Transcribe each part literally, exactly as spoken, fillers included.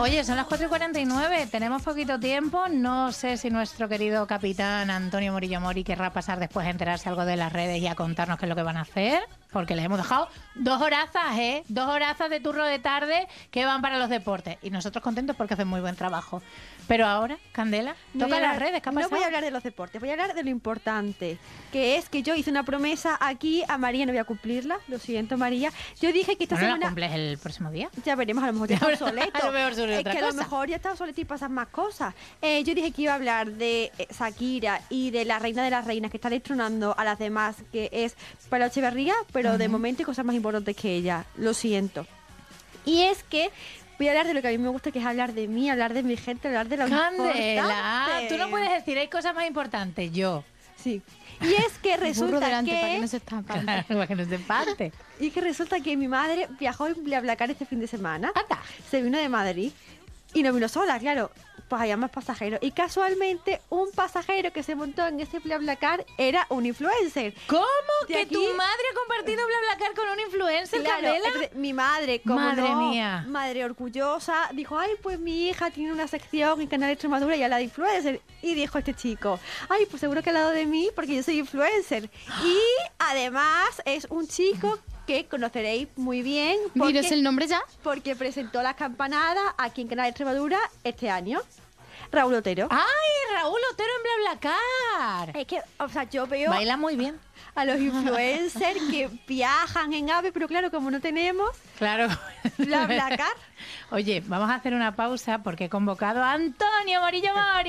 Oye, son las cuatro y cuarenta y nueve, tenemos poquito tiempo. No sé si nuestro querido capitán Antonio Morillo Mori querrá pasar después a enterarse algo de las redes y a contarnos qué es lo que van a hacer, porque les hemos dejado dos horazas, ¿eh? Dos horazas de turno de tarde que van para los deportes. Y nosotros contentos porque hacen muy buen trabajo. Pero ahora, Candela, no toca hablar, las redes, ¿qué ha pasado? No voy a hablar de los deportes, voy a hablar de lo importante, que es que yo hice una promesa aquí a María, no voy a cumplirla, lo siento María. Yo dije que esta ¿No semana... la cumples el próximo día? Ya veremos, a lo mejor ya está obsoleto. A lo mejor sobre es otra que cosa. a lo mejor ya está obsoleto y pasan más cosas. Eh, yo dije que iba a hablar de eh, Shakira y de la reina de las reinas que está destronando a las demás, que es Paula Echeverría, pero uh-huh. de momento hay cosas más importantes que ella, lo siento. Y es que voy a hablar de lo que a mí me gusta, que es hablar de mí, hablar de mi gente, hablar de lo Candela, importante. Tú no puedes decir, hay cosas más importantes, yo. Sí. Y es que resulta delante, que... para que no se espante. Claro, para que no se espante. Y que resulta que mi madre viajó en BlaBlaCar este fin de semana. Anda. Se vino de Madrid. Y no vino sola, claro. Pues había más pasajeros. Y casualmente, un pasajero que se montó en ese BlaBlaCar era un influencer. ¿Cómo? De ¿Que aquí... tu madre ha compartido BlaBlaCar con un influencer, Claro, Candela? entonces, mi madre, como Madre no, mía. madre orgullosa, dijo, ay, pues mi hija tiene una sección en Canal Extremadura y habla de influencer. Y dijo este chico, ay, pues seguro que al lado de mí porque yo soy influencer. Y además es un chico que conoceréis muy bien. Porque, ¿Diles el nombre ya? Porque presentó las campanadas aquí en Canal Extremadura este año. Raúl Otero. ¡Ay, Raúl Otero en BlaBlaCar! Es que, o sea, yo veo... Baila muy bien. A los influencers que viajan en AVE, pero claro, como no tenemos... Claro. BlaBlaCar. Oye, vamos a hacer una pausa porque he convocado a Antonio Morillo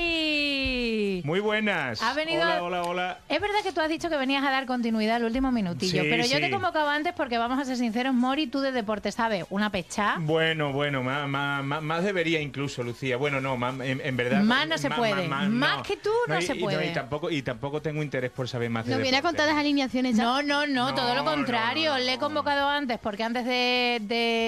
Mori. Muy buenas. Ha venido... Hola, hola, hola. Es verdad que tú has dicho que venías a dar continuidad al último minutillo, Sí, pero yo sí. te he convocado antes porque vamos a ser sinceros, Mori, tú de deporte sabes una pechá. Bueno, bueno, más, más, más, más debería incluso, Lucía. Bueno, no, más, en, en verdad... Más no se puede. Más, Más no. que tú no, y, se y, puede. Y, tampoco, y tampoco tengo interés por saber más de Nos viene a deporte. contar las alineaciones ya. No, no, no, No, todo lo contrario. no, no, Le he no. convocado antes porque antes de,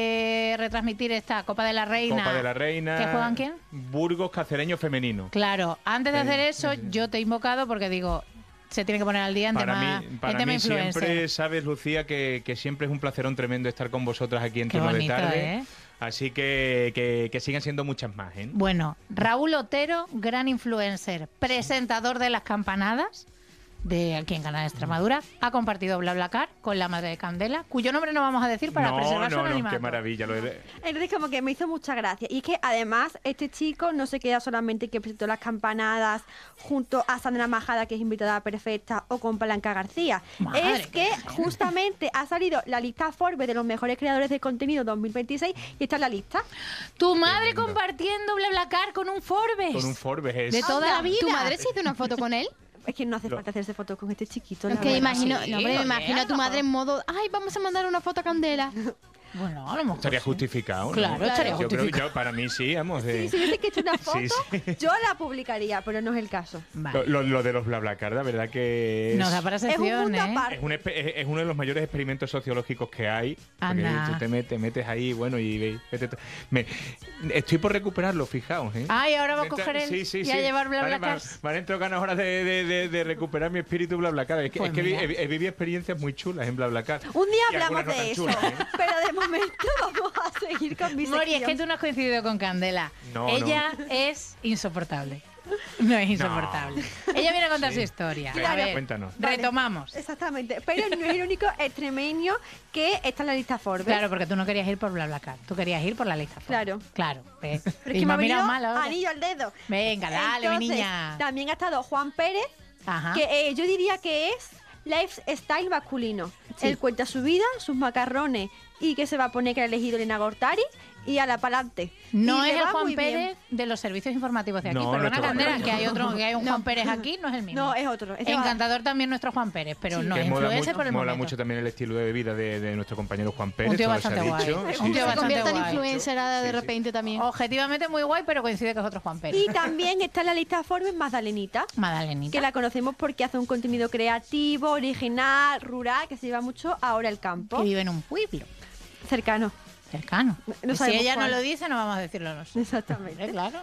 de retransmitir esta Copa de la Reina... Copa de la Reina. ¿Que juegan quién? Burgos Cacereño Femenino. Claro, antes de Sí, hacer eso, sí, sí. yo te he invocado porque digo, se tiene que poner al día en Para tema, mí, para en tema mí influencer. siempre, sabes, Lucía, que, que siempre es un placerón tremendo estar con vosotras aquí en Qué Turno de bonito, Tarde. ¿eh? Así que, que, que sigan siendo muchas más, ¿eh? Bueno, Raúl Otero, gran influencer, presentador de las campanadas de aquí en Canal Extremadura, ha compartido BlaBlaCar con la madre de Candela, cuyo nombre no vamos a decir para no, preservar su no, no, anonimato. qué maravilla. Lo de... Entonces como que me hizo mucha gracia. Y es que además este chico no se queda solamente que presentó las campanadas junto a Sandra Majada, que es invitada perfecta, o con Palanca García. Madre es que justamente ha salido la lista Forbes de los mejores creadores de contenido dos mil veintiséis y está en la lista. Tu madre Tremendo. compartiendo BlaBlaCar con un Forbes. Con un Forbes es... De toda la vida. ¿Tu madre se hizo una foto con él? Es que no hace Lo- falta hacerse fotos con este chiquito. Es la que verdad. imagino, sí, no, hombre, me oye, imagino a tu a lo madre en modo, ay, vamos a mandar una foto a Candela. Bueno, a lo mejor Estaría sí. justificado, ¿no? Claro, estaría yo creo, justificado. yo, para mí sí, vamos. Sí, De... si hubiese que hecho una foto, Sí, sí. yo la publicaría, pero no es el caso. Vale. Lo, lo- lo de los BlaBlaCar, la verdad que es, Nos da para Es un sección, mundo ¿eh? aparte. es, un espe- es- es uno de los mayores experimentos sociológicos que hay. Porque Anda. tú te metes, metes ahí, bueno, y ve- vete tú- me- estoy por recuperarlo, fijaos. ¿eh? Ay, ahora va a Entra- coger él sí, sí, y sí. a llevar Vale, BlaBlaCar. va- Me han entrado ganas ahora de, de- de- de recuperar mi espíritu BlaBlaCar. Es que, Pues es que vi- mira. he, he vivido experiencias muy chulas en BlaBlaCar. Un día Y hablamos algunas no de tan eso, chulas, ¿eh? pero de momento vamos a seguir con mi Mori, es que sección. tú no has coincidido con Candela. No, Ella es insoportable. No es insoportable. Ella viene a contar Sí. su historia. Venga, A ver, cuéntanos. Vale. retomamos. Exactamente, pero no es el único extremeño que está en la lista Forbes. Claro, porque tú no querías ir por BlaBlaCar. Tú querías ir por la lista. Forbes. Claro. Claro. ¿ves? Pero es Y que me me ha ha mirado venido mal ahora. anillo al dedo. Venga, dale, mi Entonces, niña. También ha estado Juan Pérez, Ajá. que eh, yo diría que es lifestyle masculino. Sí. Él cuenta su vida, sus macarrones y que se va a poner que ha elegido Elena Gortari y a la pa'lante. No Y es le el va Juan muy bien. Pérez de los servicios informativos de aquí. No, Perdona, nuestro Juan Candela, Pérez. que hay otro, que hay un Juan Pérez aquí, no es el mismo. No, es otro. ese va- Encantador también nuestro Juan Pérez, pero no Que es mola, influencer mucho, por el mola momento. mucho también el estilo de vida de, de nuestro compañero Juan Pérez. Un tío todo se ha bastante guay. dicho. Un Sí, tío sí. Se bastante convierte en guay. influencer ahora de Sí, sí. repente también. Objetivamente muy guay, pero coincide que es otro Juan Pérez. Y también está en la lista Forbes Magdalenita, Magdalenita. que la conocemos porque hace un contenido creativo, original, rural, que se lleva mucho ahora al campo. que vive en un pueblo Cercano. cercano. No Y si sabemos ella cuál. no lo dice, no vamos a decirlo nosotros. Exactamente. Eh, Claro.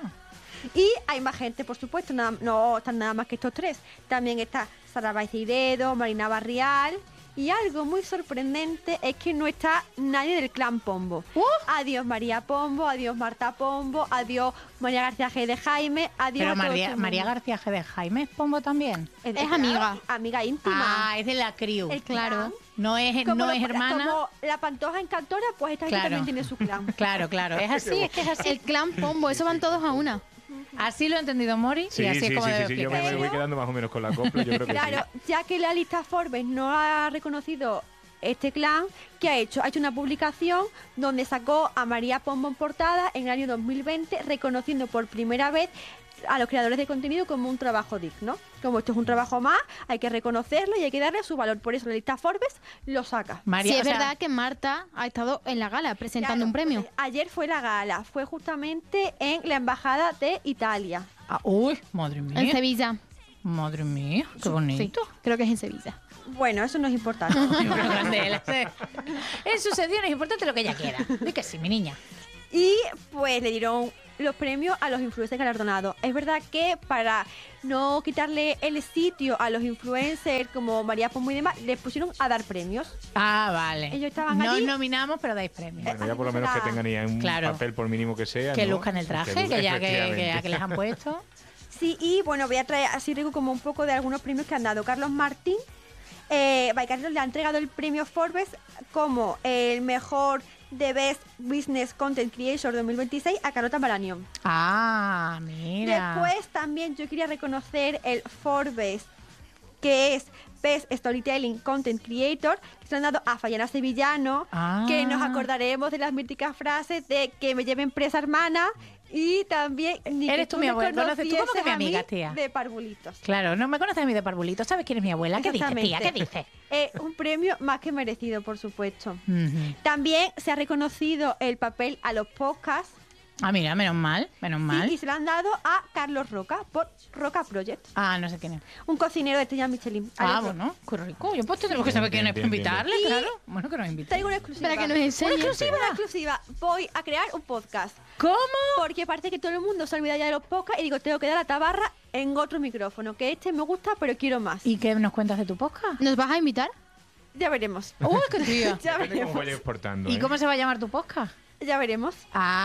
Y hay más gente, por supuesto, nada- no están nada más que estos tres. También está Sara Baicedo, Marina Barrial Y algo muy sorprendente es que no está nadie del clan Pombo. Uh. Adiós María Pombo, adiós Marta Pombo, adiós María García G de Jaime, adiós Pero a todo María, este María mundo. García G de Jaime es Pombo también. Es, de- Es amiga. Amiga íntima. Ah, es de la crew. El claro. clan. No es, Como no lo- es hermana. Como la Pantoja Encantora, pues esta gente Claro. también tiene su clan. Claro, claro. Es así, es que es así. El clan Pombo, eso van todos a una. Así lo ha entendido Mori Sí, y así sí, es como sí, debe sí, sí, yo me, me explicarlo. voy quedando más o menos con la copla, yo creo que Claro, sí. ya que la lista Forbes no ha reconocido este clan, ¿qué ha hecho? Ha hecho una publicación donde sacó a María Pombo en portada en el año dos mil veinte, reconociendo por primera vez a los creadores de contenido como un trabajo digno. Como esto es un trabajo más, hay que reconocerlo y hay que darle su valor. Por eso la lista Forbes lo saca. María, Sí, es o sea, verdad que Marta ha estado en la gala presentando Claro, un premio. pues, ayer fue la gala, fue justamente en la embajada de Italia. ah, uy, madre En mía. Sevilla. Madre mía, qué Sí, bonito. creo que es en Sevilla. Bueno, eso no es importante. Pero Candela, sí. En sucedió, no es importante lo que ella quiera. Di que sí, mi niña. Y pues le dieron los premios a los influencers galardonados. Es verdad que para no quitarle el sitio a los influencers como María Pombo y demás, les pusieron a dar premios. Ah, vale. Ellos estaban no allí. nominamos, pero dais premios. Bueno, ya por lo menos que tengan ya un Claro. papel por mínimo que sea. Que ¿no? luzcan el traje, luz- que ya que, que, efectivamente. ya que les han puesto. Sí, y bueno, voy a traer así digo como un poco de algunos premios que han dado. Carlos Martín, eh, by Carlos le ha entregado el premio Forbes como el mejor de Best Business Content Creator dos mil veintiséis a Carlota Marañón. Ah, mira. Después también yo quería reconocer el Forbes, que es Best Storytelling Content Creator, que se lo han dado a Fayana Sevillano, Ah. que nos acordaremos de las míticas frases de que me lleven presa hermana y también ni Eres que tú mi me abuela, conoces tú como que conocieses mi a mí amiga, tía. de parvulitos. Claro, no me conoces a mí de parvulito. ¿Sabes quién es mi abuela? ¿Qué dices, tía? ¿Qué Exactamente. dices? Eh, un premio más que merecido, por supuesto. Ujú. También se ha reconocido el papel a los podcasts. Ah, mira, menos mal, menos Sí, mal. y se lo han dado a Carlos Roca por Roca Project, Ah, no sé quién es. un cocinero de estrella Michelin. Ah, Alex Roca. bueno, qué rico. Yo pues tenemos que saber quién es para Bien, bien, bien, invitarle, bien. claro. Bueno, que nos invite. Traigo una exclusiva. Para que nos enseñe. Una exclusiva, una exclusiva. Voy a crear un podcast. ¿Cómo? Porque parece que todo el mundo se olvida ya de los podcasts y digo, tengo que dar la tabarra en otro micrófono. Que este me gusta, pero quiero más. ¿Y qué nos cuentas de tu podcast? ¿Nos vas a invitar? Ya veremos. ¡Uy, qué tía! Ya Depende cómo veremos. vayáis portando. ¿Y ¿eh? cómo se va a llamar tu podcast? Ya veremos.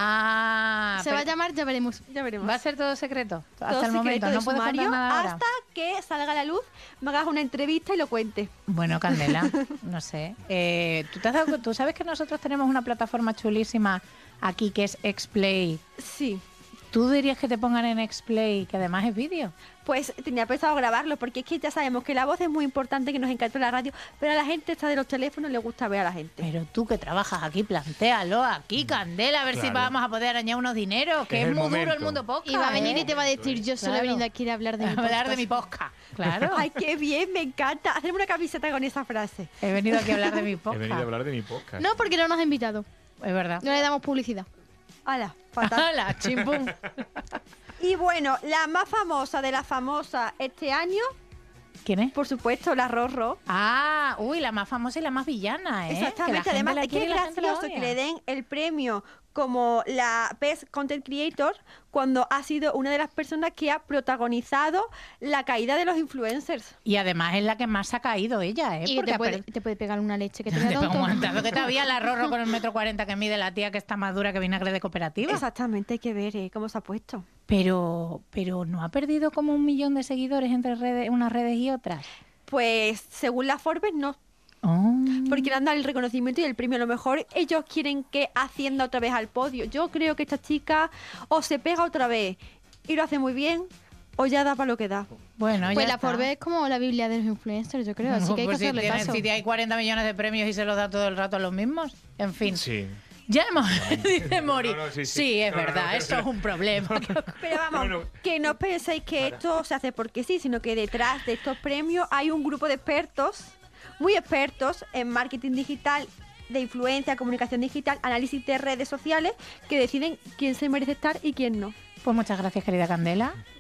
Ah, Se pero va a llamar, ya veremos. Ya veremos. va a ser todo secreto. Todo Hasta el secreto momento. de No puedes contar sumario nada ahora. hasta que salga a la luz, me hagas una entrevista y lo cuente. Bueno, Candela, no sé. Eh, ¿tú, te has dado- tú sabes que nosotros tenemos una plataforma chulísima aquí que es Xplay. Sí. ¿Tú dirías que te pongan en Xplay, que además es vídeo? Pues tenía pensado grabarlo porque es que ya sabemos que la voz es muy importante, que nos encanta la radio, pero a la gente está de los teléfonos le gusta ver a la gente. Pero tú que trabajas aquí, plantéalo aquí, Candela, a ver si Claro. vamos a poder añadir unos dineros, que Es es, el muy duro el momento. mundo podcast. Y va a venir ¿eh? y te va a decir, yo solo he Claro. venido aquí a hablar de mi A hablar podcast. de mi podcast. Claro. Ay, qué bien, me encanta. Hacerme una camiseta con esa frase. He venido aquí a hablar de mi He podcast. venido a hablar de mi podcast. No, porque no nos ha invitado. Es verdad. No le damos publicidad. Hala, fatal. ¡Hala, chimpum! Y bueno, la más famosa de las famosas este año, ¿Quién es? por supuesto, la Rorro. Ah, uy, la más famosa y la más villana, ¿eh? Exactamente, Que la gente además la es que quiere es y la gente la gracioso odia. que le den el premio como la Best Content Creator cuando ha sido una de las personas que ha protagonizado la caída de los influencers. Y además es la que más ha caído ella, ¿eh? Y Porque te ha puede, per- te puede pegar una leche que te Te da pega un tonto. guantazo que todavía la Rorro con el metro cuarenta que mide la tía que está más dura que vinagre de cooperativa. Exactamente, hay que ver eh, cómo se ha puesto. Pero, pero no ha perdido como un millón de seguidores entre redes, unas redes y otras. Pues según la Forbes no, Oh. porque le han dado el reconocimiento y el premio. A lo mejor ellos quieren que ascienda otra vez al podio. Yo creo que esta chica o se pega otra vez y lo hace muy bien o ya da para lo que da. Bueno, Pues ya la está. Forbes es como la Biblia de los influencers, yo creo. Así que hay que Pues si hacerle tiene- caso. si hay cuarenta millones de premios y se los da todo el rato a los mismos. En fin. Sí. Ya hemos... Dice Mori. No, no, sí, sí, sí. es No, no, verdad, no, esto no. es un problema. Pero vamos, Bueno. que no penséis que esto se hace porque sí, sino que detrás de estos premios hay un grupo de expertos, muy expertos en marketing digital, de influencia, comunicación digital, análisis de redes sociales, que deciden quién se merece estar y quién no. Pues muchas gracias, querida Candela.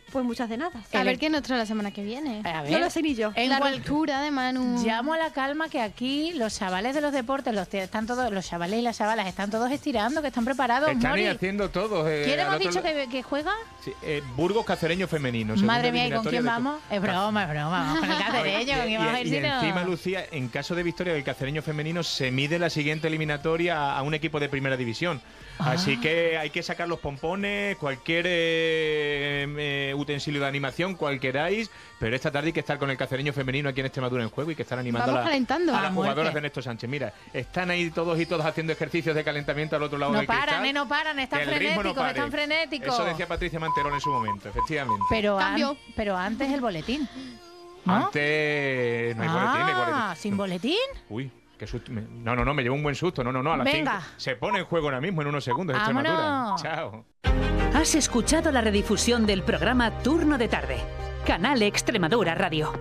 pues muchas de nada. A El- ver qué nos trae la semana que viene. A ver, No lo sé ni yo. en La cual- ruptura de Manu. Llamo a la calma que aquí los chavales de los deportes, los, te- están todos, los chavales y las chavalas están todos estirando, que están preparados. Están ahí Mori, haciendo todo. eh, ¿quién al hemos otro dicho la- que, que juega? Sí, eh, Burgos Cacereño Femenino. segunda Madre mía, ¿y con eliminatoria quién de- vamos? Es broma, es broma. Vamos con el cacereño, ¿con Y, quién vamos a ir y si no? encima, Lucía, en caso de victoria del Cacereño Femenino, se mide la siguiente eliminatoria a, a un equipo de primera división. Ah. Así que hay que sacar los pompones, cualquier eh, eh, utensilio de animación, cual queráis, pero esta tarde hay que estar con el Cacereño Femenino aquí en Extremadura en juego y que estar animando Vamos a, la- calentando. a A las muerte. jugadoras de Néstor Sánchez. Mira, están ahí todos y todas haciendo ejercicios de calentamiento al otro lado No del paran, cristal. eh, no paran, están Que el ritmo no frenéticos, pare. están frenéticos. Eso decía Patricia Manterol en su momento, efectivamente. Pero, an- Cambio. pero antes el boletín. ¿No? Antes no hay boletín, no hay Ah, boletín. ¿sin boletín? Uy, qué susto. me- No, no, no, me llevo un buen susto. No, no, no. A las Venga. cinco se pone en juego ahora mismo en unos segundos. Vámonos. Extremadura. Chao. Has escuchado la redifusión del programa Turno de Tarde. Canal Extremadura Radio.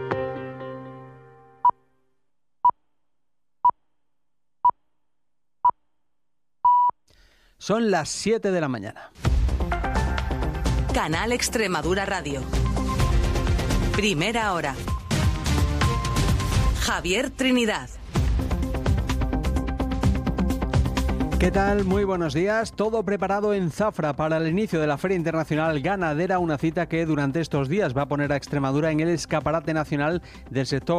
Son las siete de la mañana. Canal Extremadura Radio. Primera hora. Javier Trinidad. ¿Qué tal? Muy buenos días. Todo preparado en Zafra para el inicio de la Feria Internacional Ganadera, una cita que durante estos días va a poner a Extremadura en el escaparate nacional del sector